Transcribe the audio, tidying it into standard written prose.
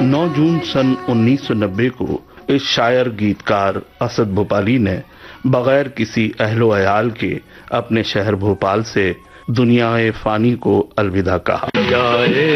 9 जून सन 1990 को इस शायर गीतकार असद भोपाली ने बगैर किसी अहलो अयाल के अपने शहर भोपाल से दुनियाए फानी को अलविदा कहा।